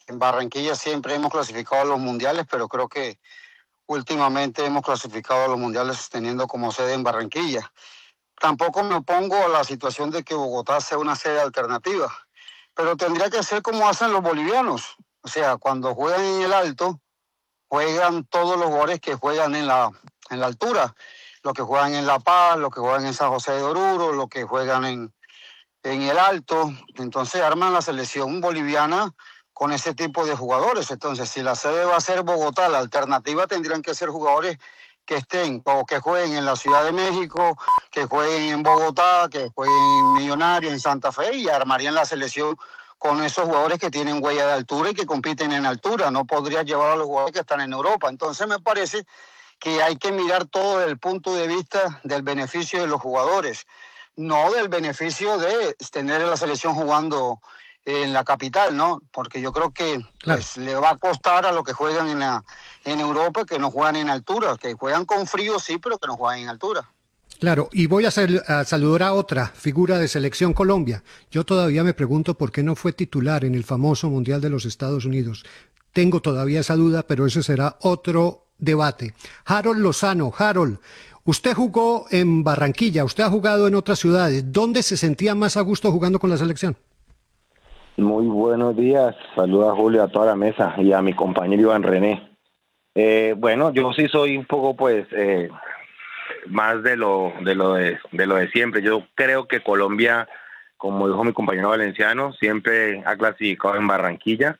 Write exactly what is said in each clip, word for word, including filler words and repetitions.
En Barranquilla siempre hemos clasificado a los mundiales, pero creo que últimamente hemos clasificado a los mundiales teniendo como sede en Barranquilla. Tampoco me opongo a la situación de que Bogotá sea una sede alternativa, pero tendría que ser como hacen los bolivianos. O sea, cuando juegan en el Alto, juegan todos los jugadores que juegan en la, en la altura. Los que juegan en La Paz, los que juegan en San José de Oruro, los que juegan en, en el Alto. Entonces arman la selección boliviana con ese tipo de jugadores. Entonces, si la sede va a ser Bogotá, la alternativa tendrían que ser jugadores que estén o que jueguen en la Ciudad de México, que jueguen en Bogotá, que jueguen en Millonarios, en Santa Fe, y armarían la selección con esos jugadores que tienen huella de altura y que compiten en altura. No podría llevar a los jugadores que están en Europa. Entonces me parece que hay que mirar todo desde el punto de vista del beneficio de los jugadores, no del beneficio de tener a la selección jugando en la capital, ¿no? Porque yo creo que Claro. pues, le va a costar a los que juegan en, la, en Europa que no juegan en altura, que juegan con frío sí, pero que no juegan en altura. Claro, y voy a, sal- a saludar a otra figura de Selección Colombia. Yo todavía me pregunto por qué no fue titular en el famoso Mundial de los Estados Unidos. Tengo todavía esa duda, pero ese será otro debate. Harold Lozano, Harold, usted jugó en Barranquilla, usted ha jugado en otras ciudades. ¿Dónde se sentía más a gusto jugando con la selección? Muy buenos días, saluda a Julio, a toda la mesa y a mi compañero Iván René. Eh, bueno, yo sí soy un poco pues eh, más de lo de lo de, de lo de siempre. Yo creo que Colombia, como dijo mi compañero valenciano, siempre ha clasificado en Barranquilla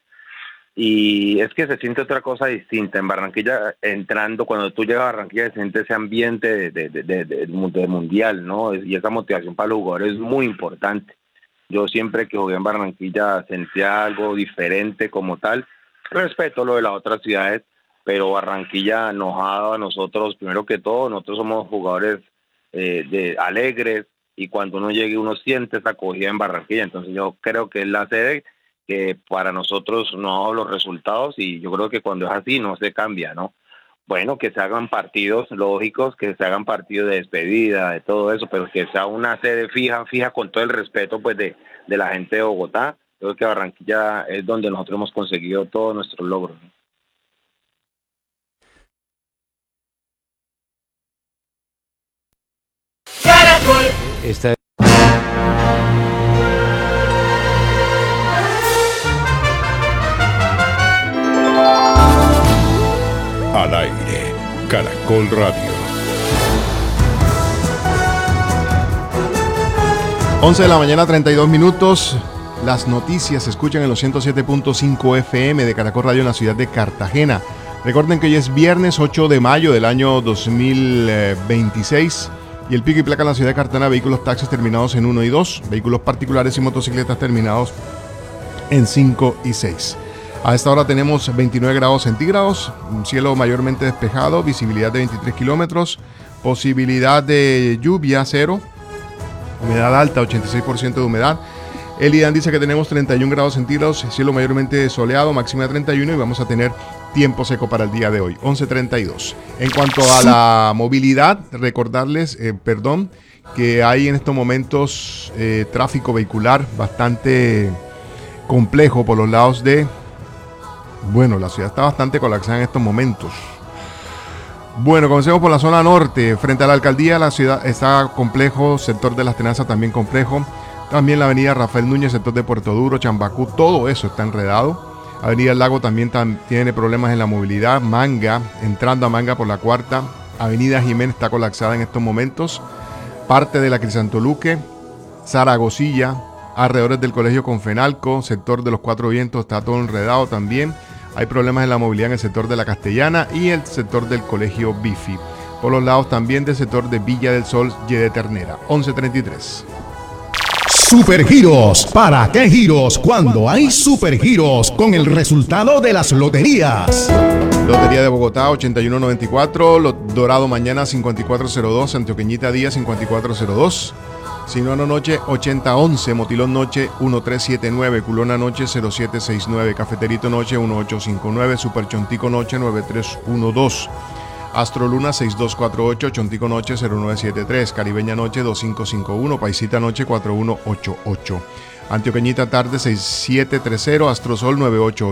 y es que se siente otra cosa distinta. En Barranquilla, entrando, cuando tú llegas a Barranquilla, se siente ese ambiente de, de, de, de, de, de mundial, ¿no? Y esa motivación para los jugadores es muy importante. Yo siempre que jugué en Barranquilla sentía algo diferente como tal. Respeto lo de las otras ciudades, pero Barranquilla nos ha dado a nosotros, primero que todo, nosotros somos jugadores eh, de alegres y cuando uno llegue uno siente esa acogida en Barranquilla. Entonces yo creo que es la sede que para nosotros nos ha dado los resultados y yo creo que cuando es así no se cambia, ¿no? Bueno, que se hagan partidos lógicos, que se hagan partidos de despedida, de todo eso, pero que sea una sede fija, fija con todo el respeto pues de, de la gente de Bogotá. Yo creo que Barranquilla es donde nosotros hemos conseguido todos nuestros logros, ¿no? Esta Al aire, Caracol Radio. once de la mañana, treinta y dos minutos. Las noticias se escuchan en los ciento siete punto cinco F M de Caracol Radio en la ciudad de Cartagena. Recuerden que hoy es viernes ocho de mayo del año dos mil veintiséis y el pico y placa en la ciudad de Cartagena, vehículos taxis terminados en uno y dos, vehículos particulares y motocicletas terminados en cinco y seis. A esta hora tenemos veintinueve grados centígrados, un cielo mayormente despejado, visibilidad de veintitrés kilómetros, posibilidad de lluvia cero, humedad alta, ochenta y seis por ciento de humedad. El IDAN dice que tenemos treinta y un grados centígrados, cielo mayormente soleado, máxima de treinta y uno y vamos a tener tiempo seco para el día de hoy, once treinta y dos. En cuanto a la movilidad, recordarles, eh, perdón, que hay en estos momentos eh, tráfico vehicular bastante complejo por los lados de... Bueno, la ciudad está bastante colapsada en estos momentos. Bueno, comencemos por la zona norte. Frente a la alcaldía, la ciudad está complejo, sector de Las Tenazas también complejo. También la avenida Rafael Núñez, sector de Puerto Duro, Chambacú, todo eso está enredado. Avenida El Lago también tam, tiene problemas en la movilidad. Manga, entrando a Manga por la cuarta. Avenida Jiménez está colapsada en estos momentos. Parte de la Crisantoluque, Zaragozilla, alrededores del Colegio Confenalco, sector de los Cuatro Vientos está todo enredado también. Hay problemas en la movilidad en el sector de la Castellana y el sector del Colegio Bifi. Por los lados también del sector de Villa del Sol y de Ternera. once treinta y tres. Supergiros. ¿Para qué giros? Cuando hay supergiros con el resultado de las loterías. Lotería de Bogotá ochenta y uno noventa y cuatro, Dorado mañana cincuenta y cuatro cero dos, Antioqueñita día cincuenta y cuatro cero dos. Sinuano noche ochenta once, Motilón noche trece setenta y nueve, Culona noche cero siete sesenta y nueve, Cafeterito noche dieciocho cincuenta y nueve, Superchontico noche nueve tres uno dos, Astroluna sesenta y dos cuarenta y ocho, Chontico noche cero nueve setenta y tres, Caribeña noche veinticinco cincuenta y uno, Paisita noche cuarenta y uno ochenta y ocho, Antioqueñita tarde sesenta y siete treinta, Astrosol noventa y ocho